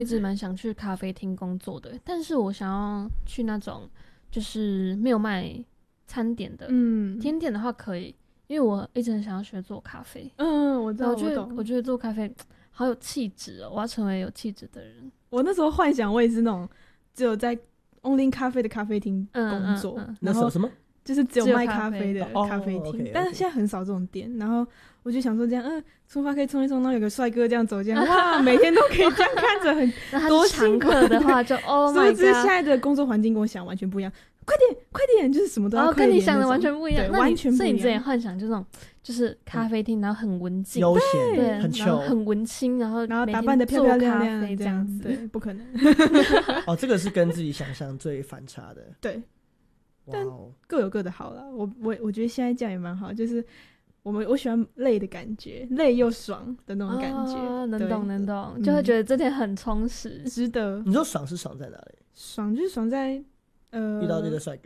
一直蛮想去咖啡厅工作的，但是我想要去那种就是没有卖餐点的，甜点的话可以，因为我一直很想要学做咖啡。 我知道， 我觉得做咖啡好有气质哦，我要成为有气质的人。 我那时候幻想我也是那种只有在 Only 咖啡的咖啡厅工作，然后什么就是只有卖咖啡的咖啡厅，但是现在很少这种店，然后我就想说这样，出发可以冲一冲，然后有个帅哥这样走进来，哇，每天都可以这样看着，很多常客的话就Oh my god， 所以现在的工作环境跟我想完全不一样，快点，就是什么都要快点， 跟你想的完全不一样， 完全不一样。 所以你之前幻想就那种就是咖啡厅，然后很文静、 悠闲， 对， 很然后很文青，然后打扮的漂漂亮亮这样子， 对，不可能。 这个是跟自己想象最反差的， 对。但各有各的好啦，我觉得现在这样也蛮好，就是我喜欢累的感觉，累又爽的那种感觉， 能懂，就会觉得这天很充实， 值得。 你说爽是爽在哪里？ 爽就是爽在遇到这个帅哥。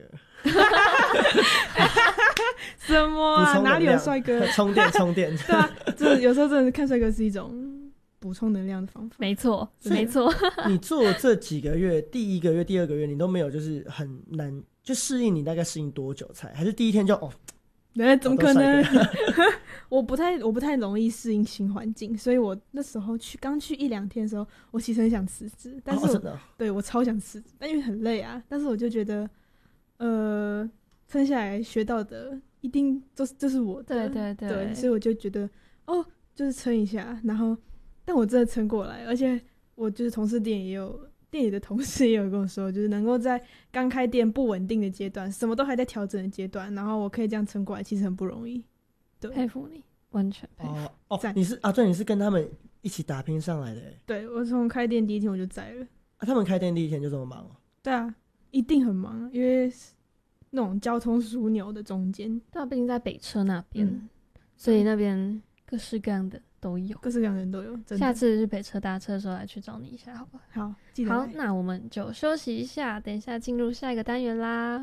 什么啊？哪里有帅哥？ 充电。 对啊，这有时候真的看帅哥是一种补充能量的方法。 没错。 你做这几个月，第一个月、第二个月，你都没有就是很难就适应，你大概适应多久才？还是第一天就怎么可能？我不太容易适应新环境，所以我那时候刚去1-2天的时候，我其实很想辞职，但是对我超想辞职，但因为很累啊。但是我就觉得，撑下来学到的一定这是我的，对，所以我就觉得就是撑一下，然后但我真的撑过来，而且我就是同事店里的同事也有跟我说，就是能够在刚开店不稳定的阶段，什么都还在调整的阶段，然后我可以这样撑过来，其实很不容易。对， 佩服你，完全佩服。 你是对，你是跟他们一起打拼上来的。 对，我从开店第一天我就在了。 他们开店第一天就这么忙？ 对啊，一定很忙，因为那种交通枢纽的中间。 对啊，毕竟在北车那边，所以那边各式各样的都有， 各式各样的人都有。 下次去北车搭车的时候来去找你一下，好不好？ 好，记得。 好，那我们就休息一下，等一下进入下一个单元啦。